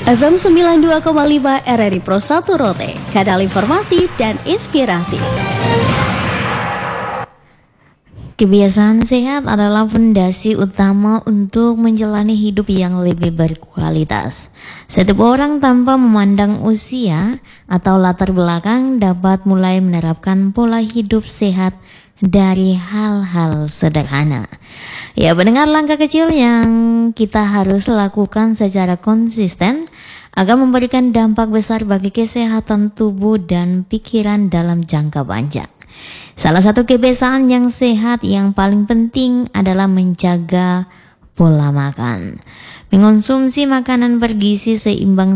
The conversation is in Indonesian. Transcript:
FM 92,5 RRI Pro 1 Rote, kanal informasi dan inspirasi. Kebiasaan sehat adalah fondasi utama untuk menjalani hidup yang lebih berkualitas. Setiap orang tanpa memandang usia atau latar belakang dapat mulai menerapkan pola hidup sehat dari hal-hal sederhana. Ya, mendengar langkah kecil yang kita harus lakukan secara konsisten akan memberikan dampak besar bagi kesehatan tubuh dan pikiran dalam jangka panjang. Salah satu kebiasaan yang sehat yang paling penting adalah menjaga pola makan. Mengonsumsi makanan bergizi seimbang